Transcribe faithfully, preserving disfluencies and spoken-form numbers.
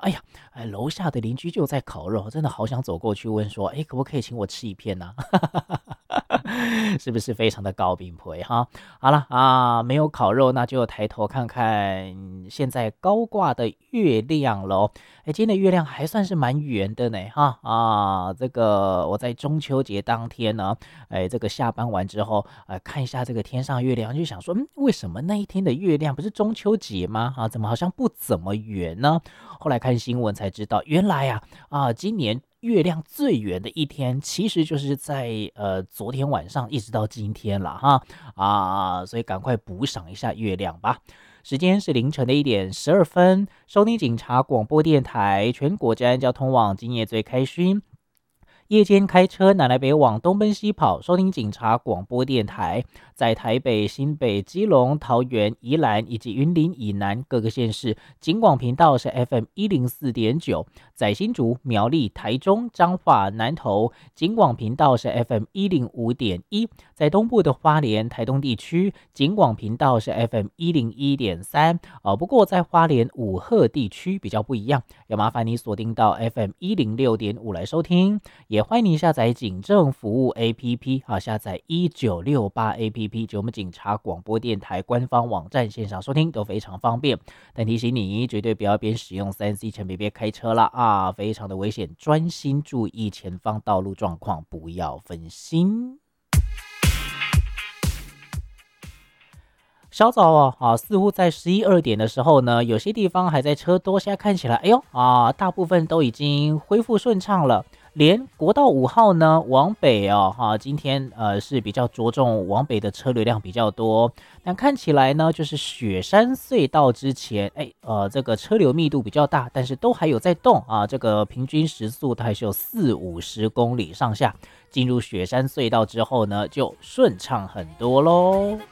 哎呀，哎，楼下的邻居就在烤肉，真的好想走过去问说，哎，可不可以请我吃一片呢、是不是非常的高饼皮哈？好了啊，没有烤肉，那就抬头看看现在高挂的月亮喽。哎，今天的月亮还算是蛮圆的呢哈啊！这个我在中秋节当天呢，哎，这个下班完之后，呃，看一下这个天上月亮，就想说，嗯，为什么那一天的月亮不是中秋节吗？啊，怎么好像不怎么圆呢？后来看新闻才知道，原来啊啊，今年月亮最圆的一天，其实就是在呃昨天晚上一直到今天了哈啊，所以赶快补赏一下月亮吧。时间是凌晨的一点十二分，收听警察广播电台全国治安交通网，今夜最开心。夜间开车南来北往东奔西跑，收听警察广播电台，在台北、新北、基隆、桃园、宜兰以及云林以南各个县市，警广频道是 F M 一零四点九，在新竹、苗栗、台中、彰化、南投，警广频道是 F M 一零五点一，在东部的花莲、台东地区，警广频道是 F M 一零一点三。哦，不过在花莲五鹤地区比较不一样，要麻烦你锁定到 F M 一零六点五来收听。也欢迎您下载警政服务 A P P 啊，下载一九六八 A P P， 就我们警察广播电台官方网站线上收听都非常方便。但提醒你，绝对不要边使用 三 C 前别别开车了啊，非常的危险，专心注意前方道路状况，不要分心。稍早哦，啊，似乎在十一二点的时候呢，有些地方还在车多，现在看起来，哎呦啊，大部分都已经恢复顺畅了。连国道五号呢往北哦，哈、啊，今天呃是比较着重往北的车流量比较多，但看起来呢，就是雪山隧道之前，哎，呃，这个车流密度比较大，但是都还有在动啊，这个平均时速它还是有四五十公里上下。进入雪山隧道之后呢，就顺畅很多喽。